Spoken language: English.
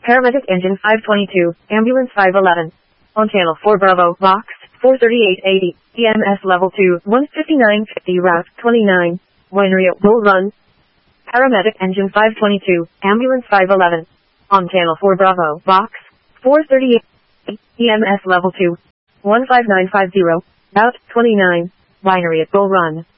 Paramedic Engine 522, Ambulance 511. On Channel 4 Bravo, Vox, 43880, EMS Level 2, 15950 Route 29, Winery at Bull Run. Paramedic Engine 522, Ambulance 511. On Channel 4 Bravo, Vox, 43880, EMS Level 2, 15950, Route 29, Winery at Bull Run.